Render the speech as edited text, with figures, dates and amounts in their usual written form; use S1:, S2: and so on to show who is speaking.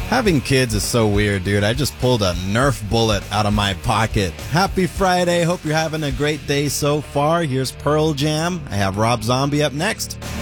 S1: Having kids is so weird, dude. I just pulled a Nerf bullet out of my pocket. Happy Friday. Hope you're having a great day so far. Here's Pearl Jam. I have Rob Zombie up next.